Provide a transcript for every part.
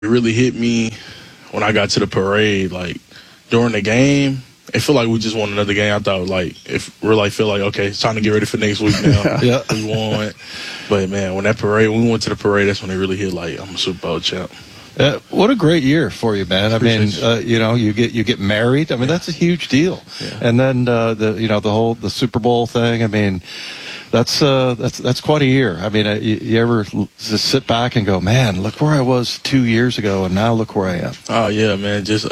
really hit me when I got to the parade. Like during the game, it felt like we just won another game. I thought feel like okay, it's time to get ready for next week now. Yeah. We won, but man, when we went to the parade, that's when it really hit. Like I'm a Super Bowl champ. What a great year for you, man. I mean, Appreciate you get married. I mean, that's a huge deal. Yeah. And then the Super Bowl thing. I mean, that's quite a year. I mean, you ever just sit back and go, man, look where I was 2 years ago, and now look where I am. Oh yeah, man. Just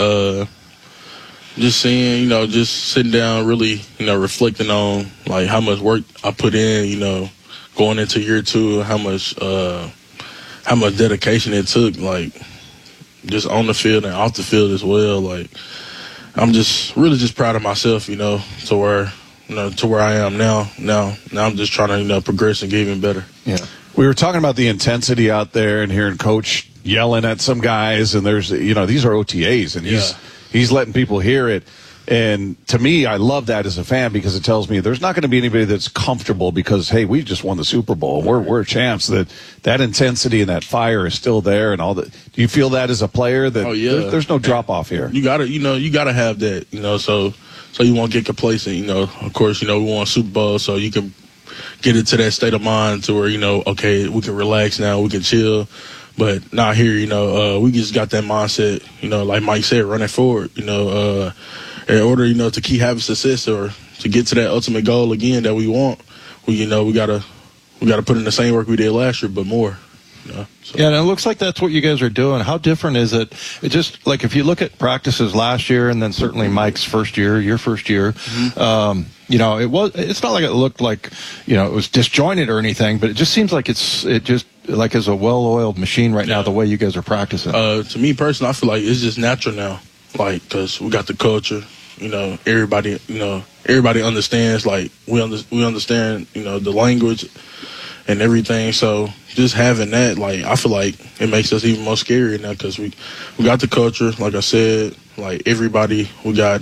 seeing, just sitting down, really, reflecting on like how much work I put in, going into year 2, how much dedication it took, like just on the field and off the field as well. Like I'm just really just proud of myself, to where I am now. Now I'm just trying to, progress and get even better. Yeah. We were talking about the intensity out there and hearing Coach yelling at some guys, and there's, these are OTAs, and he's letting people hear it. And to me, I love that as a fan because it tells me there's not going to be anybody that's comfortable because, hey, we just won the Super Bowl. We're champs. That intensity and that fire is still there and all that. Do you feel that as a player that there's no drop off here? You gotta have that, so you won't get complacent. Of course, we won Super Bowl, so you can get into that state of mind to where, okay, we can relax now, we can chill. But not here, we just got that mindset, like Mike said, running forward, in order, to keep having success or to get to that ultimate goal again that we want, we gotta put in the same work we did last year, but more. So. Yeah, and it looks like that's what you guys are doing. How different is it? It just like if you look at practices last year, and then certainly Mike's first year, your first year. Mm-hmm. It's not like it looked like it was disjointed or anything, but it just seems like it just like is a well-oiled machine right now. The way you guys are practicing. To me personally, I feel like it's just natural now, like because we got the culture. Everybody understands. Like we understand. The language and everything. So just having that, like I feel like it makes us even more scary now because we got the culture. Like I said, like everybody, we got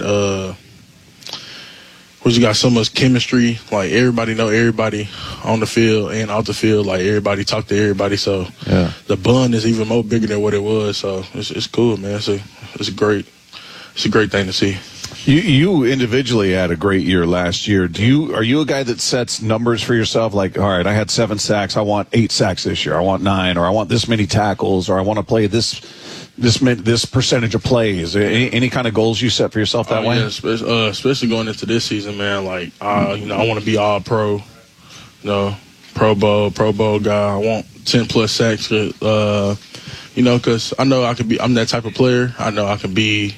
so much chemistry. Like everybody know everybody on the field and off the field. Like everybody talk to everybody. So the bond is even more bigger than what it was. So it's cool, man. It's a great thing to see. You individually had a great year last year. Are you a guy that sets numbers for yourself? Like, all right, I had 7 sacks. I want 8 sacks this year. I want 9, or I want this many tackles, or I want to play this percentage of plays. Any kind of goals you set for yourself that way? Yeah, especially going into this season, man. Like, I want to be all pro, Pro Bowl guy. I want 10 plus sacks. Because I know I could be. I'm that type of player. I know I could be.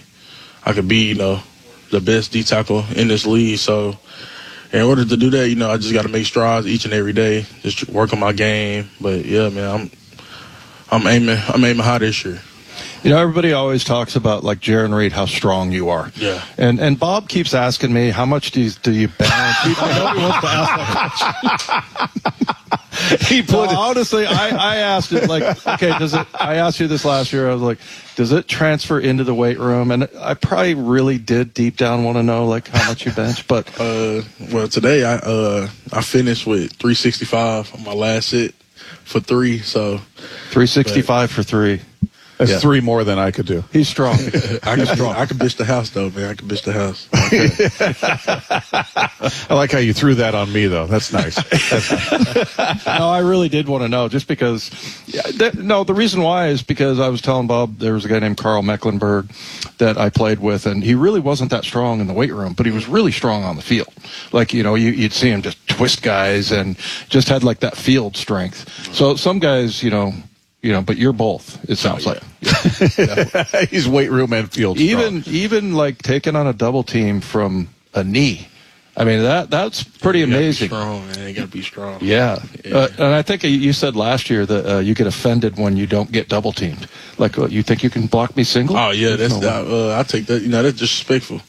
The best D tackle in this league. So in order to do that, I just got to make strides each and every day, just work on my game. But yeah, man, I'm aiming high this year. Everybody always talks about like Jarran Reed, how strong you are. Yeah. And Bob keeps asking me, how much do you bench? I know he wants to ask that. Honestly, I asked it like, okay, I asked you this last year. I was like, does it transfer into the weight room? And I probably really did deep down want to know like how much you bench. But well, today I finished with 365 on my last set for 3. So 365 for 3. That's 3 more than I could do. He's strong. I can bitch the house, though, man. I can bitch the house. I like how you threw that on me, though. That's nice. No, I really did want to know, just because. The reason why is because I was telling Bob there was a guy named Carl Mecklenburg that I played with, and he really wasn't that strong in the weight room, but he was really strong on the field. Like, you'd see him just twist guys and just had like that field strength. So some guys, but you're both, it sounds like. Yeah, he's weight room and field strong. Even like taking on a double team from a knee. I mean, that's pretty amazing. Be strong, man. You got to be strong. Yeah. And I think you said last year that you get offended when you don't get double teamed. Like, you think you can block me single? Oh, yeah. I take that. That's disrespectful.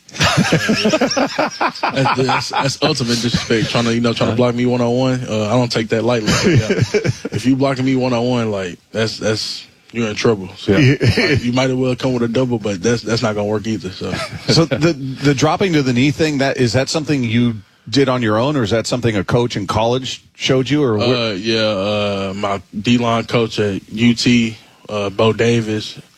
That's ultimate disrespect. Trying to block me one-on-one. I don't take that lightly. If you blocking me one-on-one, like, that's you're in trouble. So you might as well come with a double, but that's not gonna work either. So the dropping to the knee thing, is that something you did on your own, or is that something a coach in college showed you? Or my D-line coach at UT Bo Davis,